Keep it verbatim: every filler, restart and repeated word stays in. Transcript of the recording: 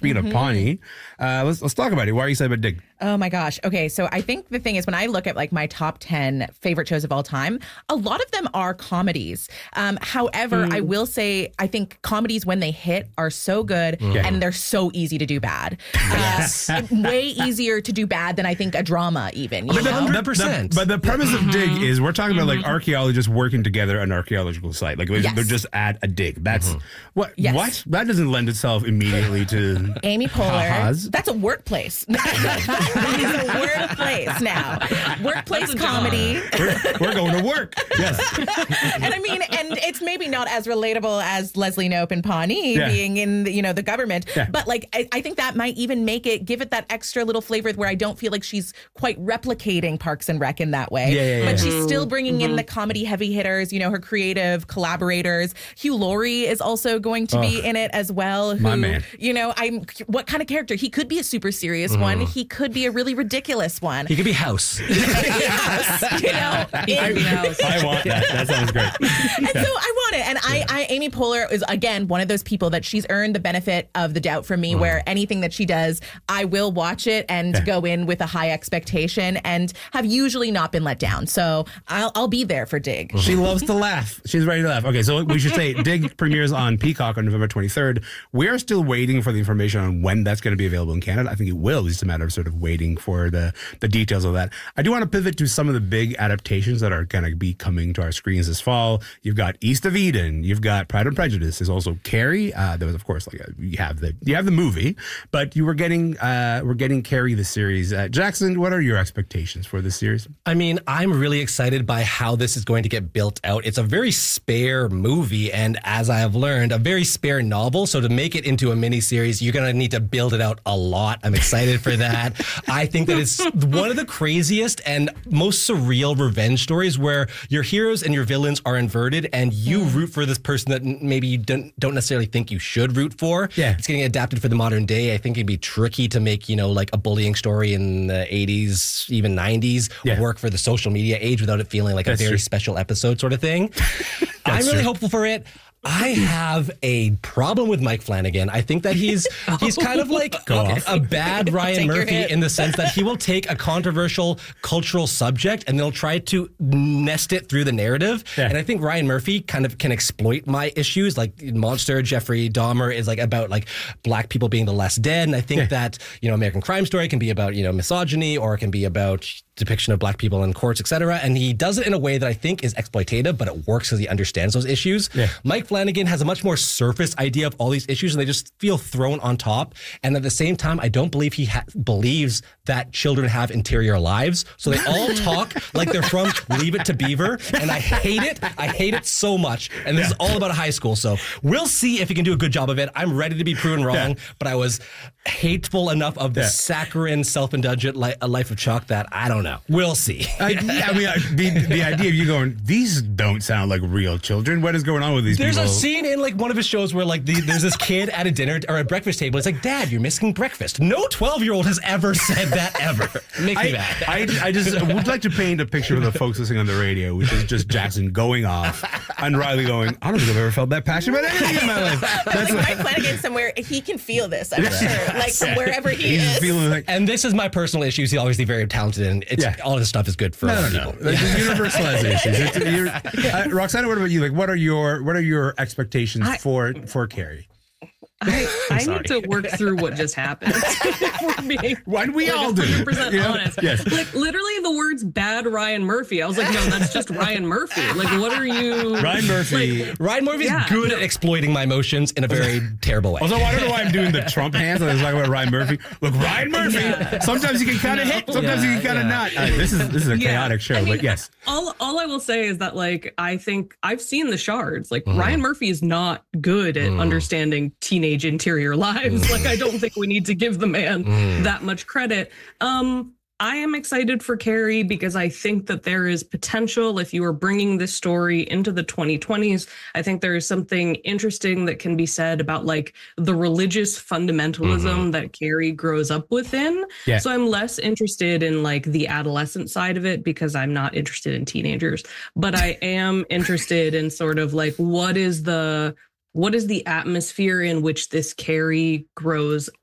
speaking mm-hmm. of Pawnee, uh, let's let's talk about it. Why are you excited about Dig? Oh my gosh. Okay, so I think the thing is, when I look at like my top ten favorite shows of all time, a lot of them are comedies. Um, however, mm. I will say I think comedies, when they hit, are so good yeah. and they're so easy to do bad. Yes. Uh, way easier to do bad than I think a drama even. You but, know? the, the, but the premise of Dig is we're talking about mm-hmm. like archaeologists working together on an archaeological site. Like yes. they're just at a dig. That's mm-hmm. what yes. what? That doesn't lend itself immediately to Amy Poehler. Ha-has. That's a workplace. That is a workplace now. Workplace comedy. We're, we're going to work. Yes. And I mean, and it's maybe not as relatable as Leslie Knope and Pawnee yeah. being in the, you know, the government, yeah. but like I, I think that might even make it, give it that extra little flavor where I don't feel like she's quite replicating Parks and Rec in that way. Yeah, yeah, yeah. But she's still bringing mm-hmm. in the comedy heavy hitters, you know, her creative collaborators. Hugh Laurie is also going to oh, be in it as well. Who, my man. You know, I'm what kind of character? He could be a super serious mm-hmm. one. He could be a really ridiculous one. He could be House. Yes, you know, in, House. I want that. That sounds great. And yeah. so I want it. And yeah. I, I, Amy Poehler is again one of those people that she's earned the benefit of the doubt from me, mm. where anything that she does, I will watch it and yeah. go in with a high expectation and have usually not been let down. So I'll I'll be there for Dig. Mm-hmm. She loves to laugh. She's ready to laugh. Okay, so we should say Dig premieres on Peacock on November twenty-third. We are still waiting for the information on when that's going to be available in Canada. I think it will. It's just a matter of sort of waiting for the, the details of that. I do want to pivot to some of the big adaptations that are going to be coming to our screens this fall. You've got East of Eden. You've got Pride and Prejudice. There's also Carrie. Uh, there was, of course, like a, you have the you have the movie, but you were getting uh, we're getting Carrie the series. Uh, Jackson, what are your expectations for this series? I mean, I'm really excited by how this is going to get built out. It's a very spare movie, and as I have learned, a very spare novel. So to make it into a miniseries, you're going to need to build it out a lot. I'm excited for that. I think that it's one of the craziest and most surreal revenge stories where your heroes and your villains are inverted, and you mm. root for this person that maybe you don't don't necessarily think you should root for. Yeah. It's getting adapted for the modern day. I think it'd be tricky to make, you know, like a bullying story in the eighties, even nineties, yeah. work for the social media age without it feeling like That's a very true. special episode sort of thing. I'm really true. hopeful for it. I have a problem with Mike Flanagan. I think that he's he's kind of like a, a bad Ryan Murphy in the sense that he will take a controversial cultural subject and they'll try to nest it through the narrative. Yeah. And I think Ryan Murphy kind of can exploit my issues. Like Monster, Jeffrey Dahmer is like about like black people being the less dead. And I think yeah. that, you know, American Crime Story can be about, you know, misogyny, or it can be about depiction of black people in courts, et cetera. And he does it in a way that I think is exploitative, but it works because he understands those issues. Yeah. Mike Flanagan has a much more surface idea of all these issues, and they just feel thrown on top. And at the same time, I don't believe he ha- believes that children have interior lives. So they all talk like they're from Leave It to Beaver, and I hate it. I hate it so much. And this yeah. is all about a high school. So we'll see if he can do a good job of it. I'm ready to be proven wrong, yeah. but I was hateful enough of the yeah. saccharine, self-indulgent li- life of Chuck that I don't know. We'll see. I, I mean, I, the, the idea of you going, these don't sound like real children. What is going on with these There's people? There's a scene in like one of his shows where like the, there's this kid at a dinner or a breakfast table. It's like, Dad, you're missing breakfast. No twelve-year-old has ever said that ever. Makes me I, mad. I, I just would like to paint a picture of the folks listening on the radio, which is just Jackson going off and Riley going, I don't think I've ever felt that passionate about anything in my life. That's like Mike Flanagan somewhere, he can feel this, I'm sure. Like from wherever he He's is. Feeling like, and this is my personal issues. He's obviously very talented, and it's, yeah. all this stuff is good for no, other no, people. No. It's universalized issues. It's, uh, Roxana, what about you? Like, what are your what are your expectations I, for for Carrie? I, I need to work through what just happened. For me, Why do we like all do? one hundred percent Yeah. honest. Yes. Like literally the words "bad Ryan Murphy." I was like, no, that's just Ryan Murphy. Like, what are you? Ryan Murphy. Like, Ryan Murphy's yeah, good no. at exploiting my emotions in a very terrible way. Also, I don't know why I'm doing the Trump hands. I was talking about Ryan Murphy. Look, Ryan Murphy. Yeah. Sometimes you can kind of No. hit. Sometimes Yeah, you can kind of yeah. not. Uh, this is this is a Yeah. chaotic show, I mean, but yes. All all I will say is that like I think I've seen the shards. Like Mhm. Ryan Murphy is not good at Mm. understanding teenage interior lives. Mm. Like I don't think we need to give the man Mm. that much credit. Um I am excited for Carrie because I think that there is potential if you are bringing this story into the twenty twenties. I think there is something interesting that can be said about like the religious fundamentalism Mhm. that Carrie grows up within. Yeah. So I'm less interested in like the adolescent side of it because I'm not interested in teenagers, but I am interested in sort of like what is the what is the atmosphere in which this Carrie grows